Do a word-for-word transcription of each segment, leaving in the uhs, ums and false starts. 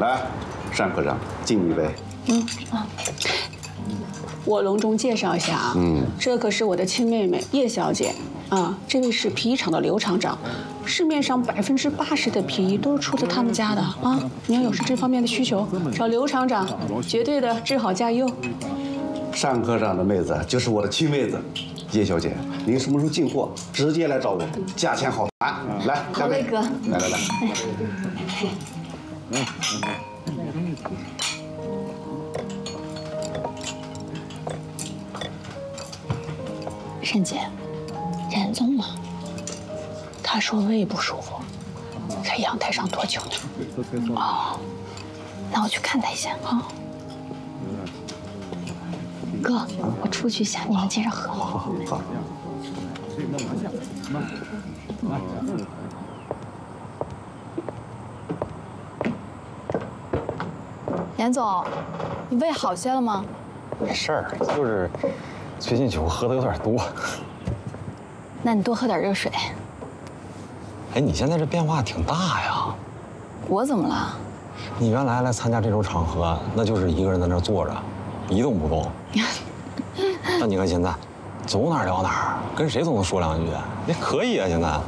来，单科长，敬你一杯。 嗯啊。我隆重介绍一下啊，嗯，这可是我的亲妹妹叶小姐啊，这位是皮衣厂的刘厂长，市面上百分之八十的皮衣都是出自他们家的啊。你要有是这方面的需求，找刘厂长，绝对的质好价优。 单科长的妹子就是我的亲妹子，叶小姐，您什么时候进货，直接来找我，价钱好谈。来， 好嘞，哥， 来来来。嗯。 珊姐，冉总嘛，他说胃不舒服，在阳台上多久呢？哦，那我去看他一下啊。哥，我出去一下，你们接着喝。 好好好好。 严总，你胃好些了吗？ 没事儿，就是最近酒喝的有点多。 那你多喝点热水。 哎，你现在这变化挺大呀。 我怎么了？ 你原来来参加这种场合，那就是一个人在那坐着，一动不动。那你看现在，走哪儿聊哪儿，跟谁都能说两句，也可以啊。现在，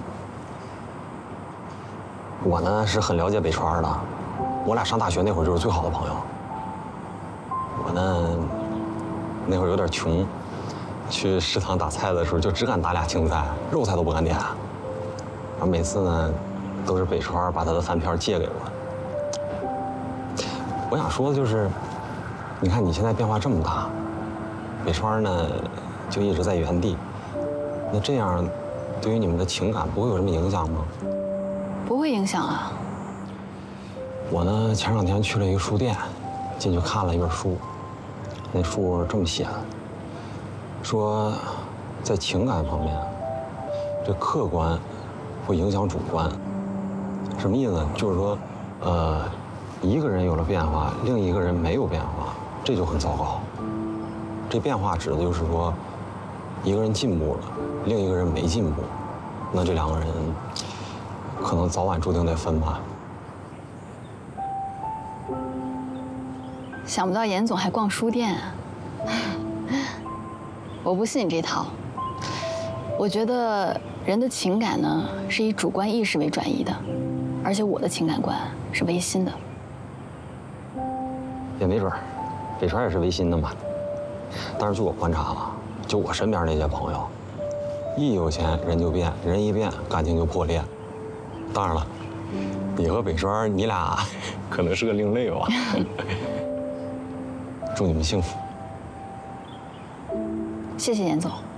我呢是很了解北川的，我俩上大学那会儿就是最好的朋友。我呢，那会儿有点穷，去食堂打菜的时候就只敢打俩青菜，肉菜都不敢点。然后每次呢，都是北川把他的饭票借给我。我想说的就是，你看你现在变化这么大，北川呢就一直在原地，那这样对于你们的情感不会有什么影响吗？ 不会影响啊。 我呢前两天去了一个书店，进去看了一本书，那书这么写的，说在情感方面，这客观会影响主观。什么意思呢？就是说，呃，一个人有了变化，另一个人没有变化，这就很糟糕。这变化指的就是说，一个人进步了，另一个人没进步，那这两个人可能早晚注定得分吧。 想不到严总还逛书店啊！我不信你这套。我觉得人的情感呢是以主观意识为转移的，而且我的情感观是唯心的。 也没准儿，北川也是唯心的嘛。但是据我观察啊，就我身边那些朋友，一有钱人就变，人一变感情就破裂。当然了，你和北川，你俩可能是个另类吧。祝你们幸福。 谢谢严总。